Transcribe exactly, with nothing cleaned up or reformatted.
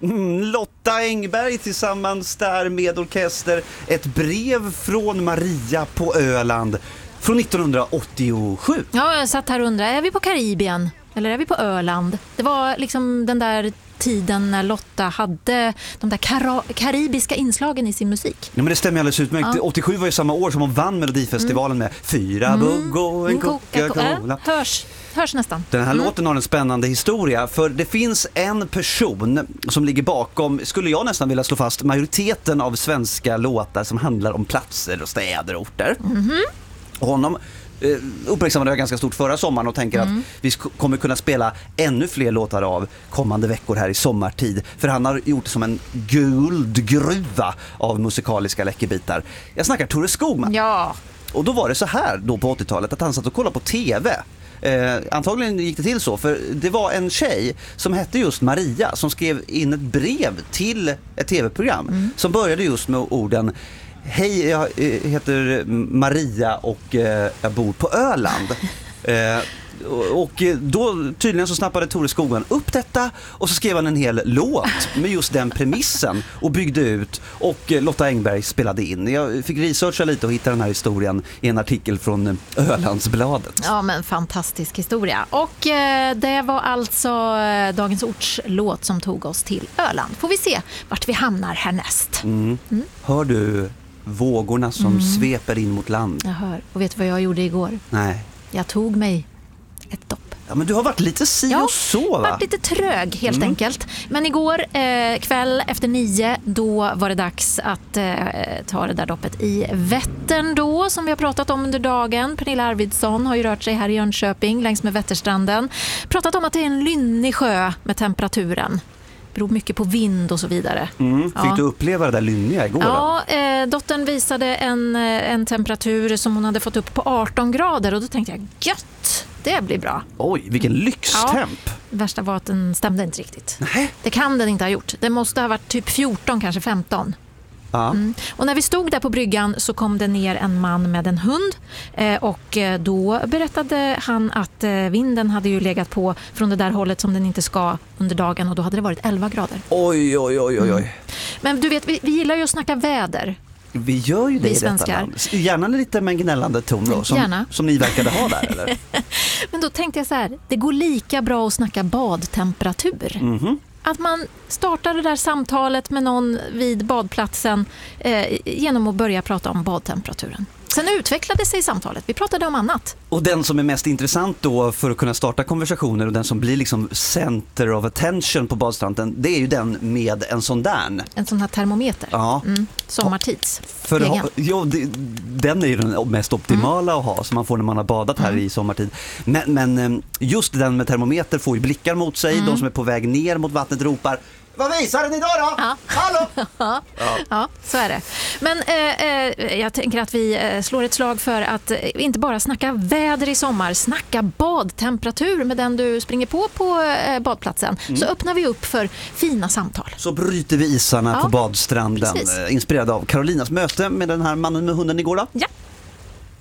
Mm, Lotta Engberg tillsammans där med orkester. Ett brev från Maria på Öland från nittonhundraåttiosju. Ja, jag satt här och undrade, är vi på Karibien eller är vi på Öland? Det var liksom den där tiden när Lotta hade de där kara- karibiska inslagen i sin musik. Ja, men det stämmer alldeles utmärkt. Ja. åttiosju var ju samma år som hon vann Melodifestivalen mm. med Fyra mm. bugg och en Coca-Cola. Äh, hörs, hörs nästan. Den här mm. låten har en spännande historia, för det finns en person som ligger bakom, skulle jag nästan vilja slå fast, majoriteten av svenska låtar som handlar om platser och städer och orter. Mm-hmm. Honom uppmärksammade jag ganska stort förra sommaren och tänker mm. att vi kommer kunna spela ännu fler låtar av kommande veckor här i sommartid. För han har gjort som en guldgruva av musikaliska läckerbitar. Jag snackar Tore Skogman. Ja. Och då var det så här då på åttiotalet att han satt och kollade på tv. Eh, antagligen gick det till så, för det var en tjej som hette just Maria som skrev in ett brev till ett tv-program mm. som började just med orden: hej, jag heter Maria och eh, jag bor på Öland. Eh, och då tydligen så snappade Tore Skogman upp detta och så skrev han en hel låt med just den premissen och byggde ut, och Lotta Engberg spelade in. Jag fick researcha lite och hitta den här historien i en artikel från Ölandsbladet. Ja, men fantastisk historia. Och eh, det var alltså eh, Dagens Orts låt som tog oss till Öland. Får vi se vart vi hamnar härnäst. Mm. Mm. Hör du vågorna som mm. sveper in mot land? Jag hör. Och vet du vad jag gjorde igår? Nej. Jag tog mig ett dopp. Ja, men du har varit lite si ja, och så, va? varit lite trög helt mm. enkelt. Men igår eh, kväll efter nio, då var det dags att eh, ta det där doppet i Vättern då, som vi har pratat om under dagen. Pernilla Arvidsson har ju rört sig här i Jönköping längs med Vätterstranden. Pratat om att det är en lynnig sjö med temperaturen. Beror mycket på vind och så vidare. Mm. Fick ja. du uppleva det där lynniga igår? Ja, eh, dottern visade en, en temperatur som hon hade fått upp på arton grader och då tänkte jag, gött, det blir bra. Oj, vilken lyxtemp. Ja, värsta var att den stämde inte riktigt. Nej. Det kan den inte ha gjort. Det måste ha varit typ fjorton, kanske femton. Ja. Mm. Och när vi stod där på bryggan så kom det ner en man med en hund eh, och då berättade han att eh, vinden hade ju legat på från det där hållet som den inte ska under dagen, och då hade det varit elva grader. Oj, oj, oj, oj. Mm. Men du vet, vi, vi gillar ju att snacka väder. Vi gör ju det vi i detta land. Gärna lite med en gnällande ton då, som, som ni verkade ha där, eller? Men då tänkte jag så här, det går lika bra att snacka badtemperatur. Mhm. Att man startar det där samtalet med någon vid badplatsen eh, genom att börja prata om badtemperaturen. Sen utvecklade sig samtalet. Vi pratade om annat. Och den som är mest intressant då för att kunna starta konversationer, och den som blir liksom center of attention på badstranden, det är ju den med en sån där. En sån här termometer. Ja. Mm. Sommartids. För ha, jo, det, den är ju den mest optimala mm. att ha som man får när man har badat här mm. i sommartid. Men, men just den med termometer får ju blickar mot sig. Mm. De som är på väg ner mot vattnet ropar: vad visar den idag då? Ja. Hallå? ja. ja, så är det. Men eh, eh, jag tänker att vi eh, slår ett slag för att eh, inte bara snacka väder i sommar, snacka badtemperatur med den du springer på på eh, badplatsen. Mm. Så öppnar vi upp för fina samtal. Så bryter vi isarna ja. på badstranden. Precis. Inspirerad av Carolinas möte med den här mannen med hunden igår då. Ja.